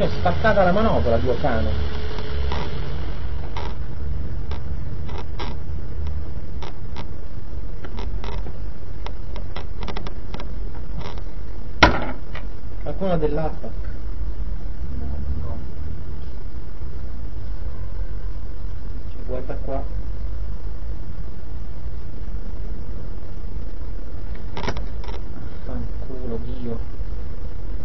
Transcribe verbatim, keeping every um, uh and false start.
Si è spaccata la manopola, Dio cane. Qualcuno dell'A P A C? No, no. C'è vuota qua.